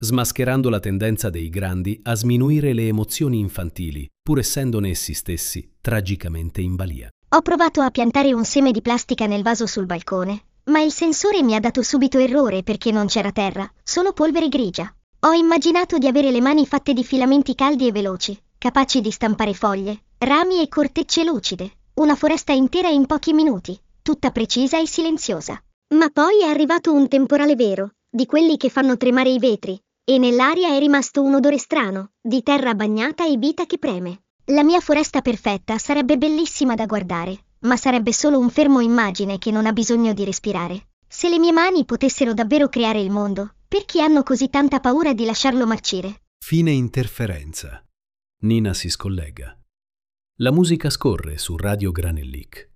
smascherando la tendenza dei grandi a sminuire le emozioni infantili, pur essendone essi stessi tragicamente in balia. Ho provato a piantare un seme di plastica nel vaso sul balcone, ma il sensore mi ha dato subito errore perché non c'era terra, solo polvere grigia. Ho immaginato di avere le mani fatte di filamenti caldi e veloci, capaci di stampare foglie, rami e cortecce lucide, una foresta intera in pochi minuti, tutta precisa e silenziosa. Ma poi è arrivato un temporale vero, di quelli che fanno tremare i vetri, e nell'aria è rimasto un odore strano, di terra bagnata e vita che preme. La mia foresta perfetta sarebbe bellissima da guardare, ma sarebbe solo un fermo immagine che non ha bisogno di respirare. Se le mie mani potessero davvero creare il mondo, perché hanno così tanta paura di lasciarlo marcire? Fine interferenza. Nina si scollega. La musica scorre su Radio Granellic.